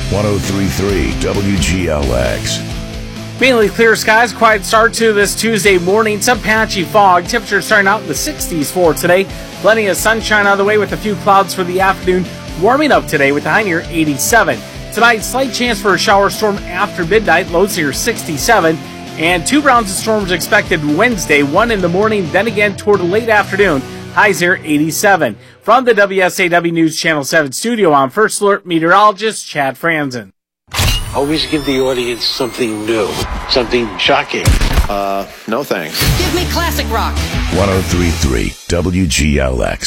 103.3 WGLX. Mainly clear skies, quiet start to this Tuesday morning. Some patchy fog. Temperatures starting out in the 60s for today. Plenty of sunshine on the way with a few clouds for the afternoon. Warming up today with the high near 87. Tonight, slight chance for a shower storm after midnight. Lows here 67. And 2 rounds of storms expected Wednesday. 1 in the morning, then again toward late afternoon. Highs here 87. From the WSAW News Channel 7 studio, I'm First Alert meteorologist Chad Franzen. Always give the audience something new, something shocking. No thanks. Give me classic rock. 103.3 WGLX.